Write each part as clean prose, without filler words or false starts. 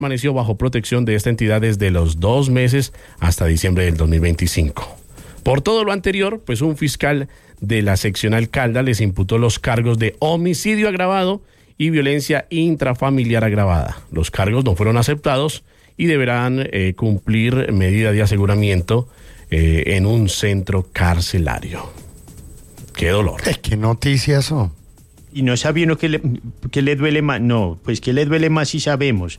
permaneció bajo protección de esta entidad desde los 2 meses hasta diciembre del 2025. Por todo lo anterior, pues un fiscal de la seccional Caldas les imputó los cargos de homicidio agravado y violencia intrafamiliar agravada. Los cargos no fueron aceptados y deberán cumplir medida de aseguramiento en un centro carcelario. ¡Qué dolor! ¿Qué noticia eso? Y no sabe uno que le duele más. No, pues que le duele más si sabemos.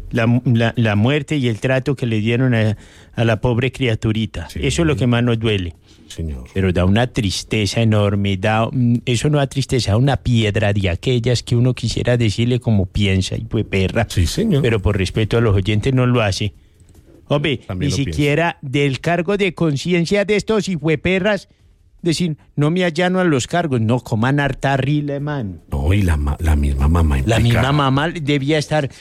La muerte y el trato que le dieron a la pobre criaturita. Sí. Eso es lo que más nos duele. Señor. Pero da una tristeza enorme, eso no da tristeza, da una piedra de aquellas que uno quisiera decirle como piensa, y pues perra. Sí, señor. Pero por respeto a los oyentes no lo hace. Hombre, también ni siquiera del cargo de conciencia de estos hijueperras, decir, no me allano a los cargos, no, coman harta rile, man. No, y la misma mamá implicada. La misma mamá debía estar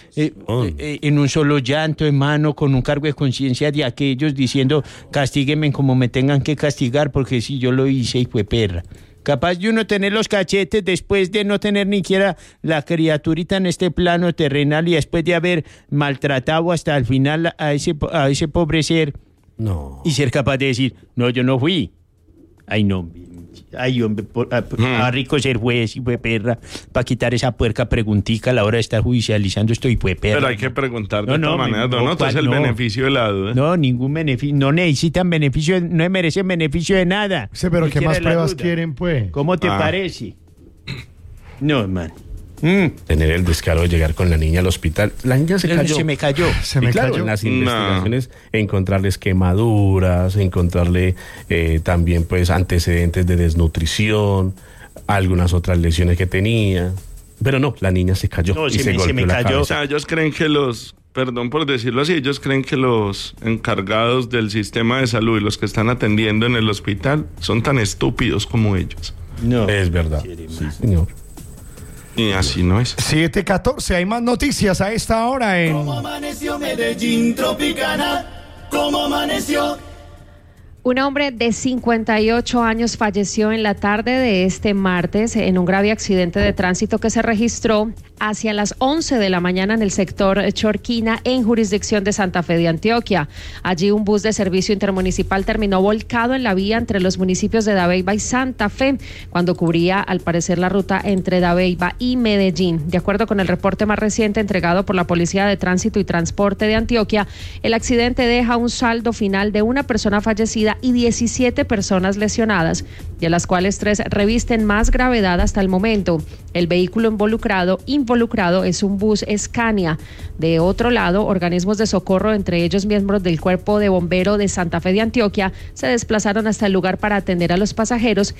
en un solo llanto, hermano, con un cargo de conciencia de aquellos diciendo, castíguenme como me tengan que castigar, porque si yo lo hice, hijo de perra. Capaz de uno tener los cachetes después de no tener ni siquiera la criaturita en este plano terrenal y después de haber maltratado hasta el final a ese pobre ser. No. Y ser capaz de decir, no, yo no fui. Ay, no, ay, hombre, a rico ser juez y fue perra, para quitar esa puerca preguntica a la hora de estar judicializando esto y fue perra. Pero hay que preguntar de todas maneras, ¿no? Entonces el beneficio de la duda. No, ningún beneficio, no necesitan beneficio, no merecen beneficio de nada. Sí, pero ¿qué más pruebas quieren, pues? ¿Cómo te parece? No, hermano. Tener el descaro de llegar con la niña al hospital. La niña se cayó. Se me cayó. En las investigaciones encontrarles quemaduras, encontrarle también pues antecedentes de desnutrición, algunas otras lesiones que tenía. Pero no, la niña se cayó y se golpeó la cabeza. O sea, ellos creen que perdón por decirlo así, ellos creen que los encargados del sistema de salud y los que están atendiendo en el hospital son tan estúpidos como ellos. No. Es verdad. Sí, señor. Y así no es. 7:14, hay más noticias a esta hora en... ¿Cómo amaneció Medellín Tropicana? ¿Cómo amaneció? Un hombre de 58 años falleció en la tarde de este martes en un grave accidente de tránsito que se registró hacia las 11 de la mañana en el sector Chorquina, en jurisdicción de Santa Fe de Antioquia. Allí un bus de servicio intermunicipal terminó volcado en la vía entre los municipios de Dabeiba y Santa Fe, cuando cubría al parecer la ruta entre Dabeiba y Medellín. De acuerdo con el reporte más reciente entregado por la Policía de Tránsito y Transporte de Antioquia, el accidente deja un saldo final de una persona fallecida y 17 personas lesionadas, de las cuales 3 revisten más gravedad hasta el momento. El vehículo involucrado es un bus Scania. De otro lado, organismos de socorro, entre ellos miembros del Cuerpo de Bombero de Santa Fe de Antioquia, se desplazaron hasta el lugar para atender a los pasajeros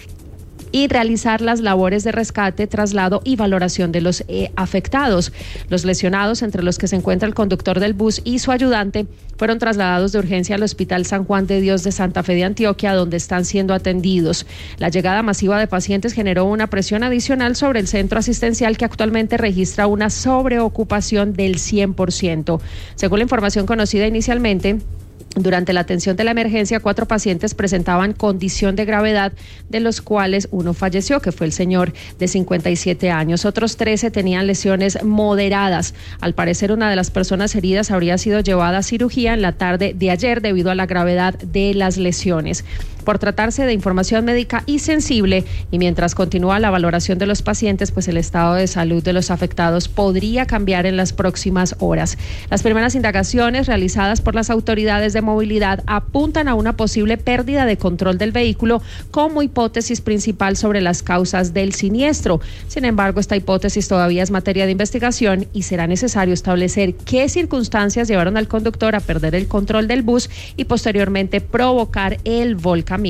y realizar las labores de rescate, traslado y valoración de los afectados. Los lesionados, entre los que se encuentra el conductor del bus y su ayudante, fueron trasladados de urgencia al Hospital San Juan de Dios de Santa Fe de Antioquia, donde están siendo atendidos. La llegada masiva de pacientes generó una presión adicional sobre el centro asistencial, que actualmente registra una sobreocupación del 100%. Según la información conocida inicialmente, durante la atención de la emergencia, 4 pacientes presentaban condición de gravedad, de los cuales uno falleció, que fue el señor de 57 años. Otros 13 tenían lesiones moderadas. Al parecer, una de las personas heridas habría sido llevada a cirugía en la tarde de ayer debido a la gravedad de las lesiones. Por tratarse de información médica y sensible, y mientras continúa la valoración de los pacientes, pues el estado de salud de los afectados podría cambiar en las próximas horas. Las primeras indagaciones realizadas por las autoridades de movilidad apuntan a una posible pérdida de control del vehículo como hipótesis principal sobre las causas del siniestro. Sin embargo, esta hipótesis todavía es materia de investigación y será necesario establecer qué circunstancias llevaron al conductor a perder el control del bus y posteriormente provocar el volcamiento.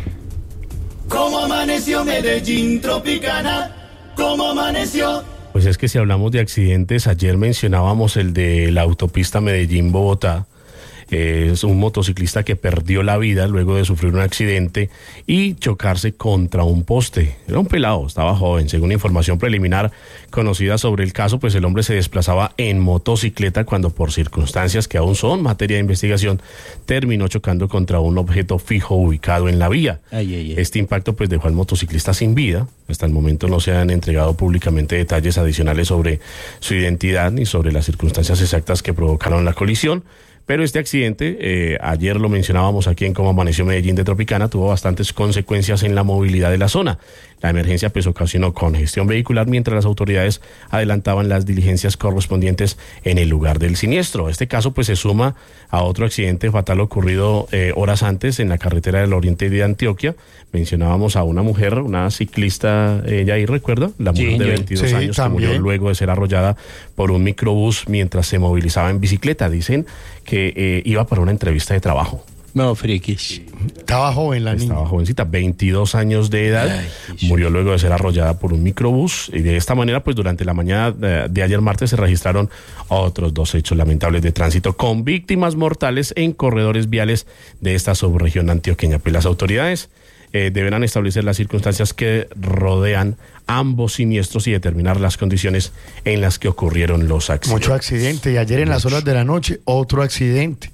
¿Cómo amaneció Medellín Tropicana? ¿Cómo amaneció? Pues es que si hablamos de accidentes, ayer mencionábamos el de la autopista Medellín-Bogotá. Es un motociclista que perdió la vida luego de sufrir un accidente y chocarse contra un poste. Era un pelado, estaba joven. Según información preliminar conocida sobre el caso, pues el hombre se desplazaba en motocicleta cuando por circunstancias que aún son materia de investigación, terminó chocando contra un objeto fijo ubicado en la vía. Este impacto pues dejó al motociclista sin vida. Hasta el momento no se han entregado públicamente detalles adicionales sobre su identidad ni sobre las circunstancias exactas que provocaron la colisión. Pero este accidente, ayer lo mencionábamos aquí en Cómo Amaneció Medellín de Tropicana, tuvo bastantes consecuencias en la movilidad de la zona. La emergencia pues ocasionó congestión vehicular mientras las autoridades adelantaban las diligencias correspondientes en el lugar del siniestro. Este caso pues se suma a otro accidente fatal ocurrido horas antes en la carretera del oriente de Antioquia. Mencionábamos a una mujer, una ciclista, ella ahí recuerda, la mujer de 22 años también, que murió luego de ser arrollada por un microbús mientras se movilizaba en bicicleta. Dicen que iba para una entrevista de trabajo. No, friquis. Estaba joven la niña. Estaba jovencita, 22 años de edad. Murió luego de ser arrollada por un microbús. Y de esta manera, pues durante la mañana de ayer martes se registraron otros 2 hechos lamentables de tránsito con víctimas mortales en corredores viales de esta subregión antioqueña. Pues las autoridades deberán establecer las circunstancias que rodean ambos siniestros y determinar las condiciones en las que ocurrieron los accidentes. Mucho accidente. Y ayer en las horas de la noche, otro accidente.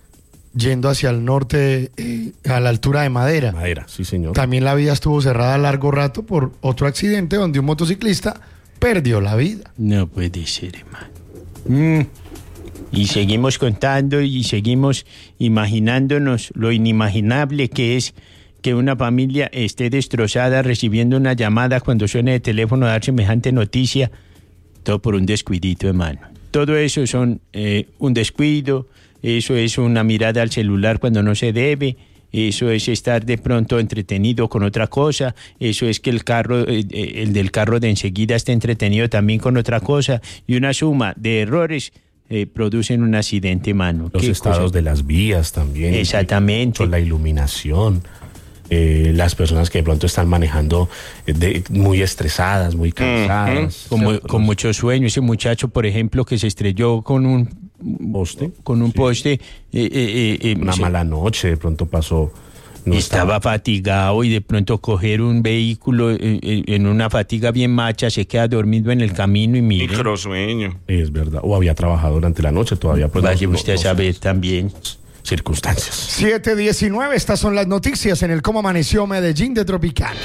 Yendo hacia el norte, a la altura de Madera. Madera, sí, señor. También la vía estuvo cerrada largo rato por otro accidente donde un motociclista perdió la vida. No puede ser, hermano. Y seguimos contando y seguimos imaginándonos lo inimaginable que es que una familia esté destrozada recibiendo una llamada cuando suene de teléfono a dar semejante noticia. Todo por un descuidito, hermano. Todo eso son un descuido. Eso es una mirada al celular cuando no se debe. Eso es estar de pronto entretenido con otra cosa. Eso es que el del carro de enseguida esté entretenido también con otra cosa. Y una suma de errores producen un accidente, mano. Los estados de las vías también. Exactamente. La iluminación. Las personas que de pronto están manejando muy estresadas, muy cansadas. Con mucho sueño. Ese muchacho, por ejemplo, que se estrelló con un poste. Una mala noche, de pronto pasó. Estaba fatigado y de pronto coger un vehículo en una fatiga bien macha, se queda dormido en el camino y mire. Microsueño. Es verdad. O había trabajado durante la noche todavía. Pues vaya usted a saber también. Circunstancias. 7:19, estas son las noticias en el Cómo Amaneció Medellín de Tropicana.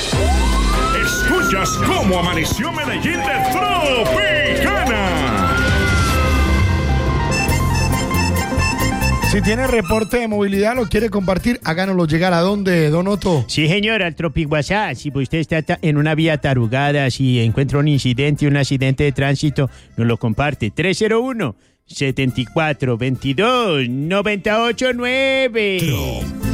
Escuchas Cómo Amaneció Medellín de Tropicana. Si tiene reporte de movilidad, lo quiere compartir, háganoslo llegar a dónde, Don Otto. Sí, señor, al Tropic WhatsApp. Si usted está en una vía tarugada, si encuentra un accidente de tránsito, nos lo comparte. 301-7422-989.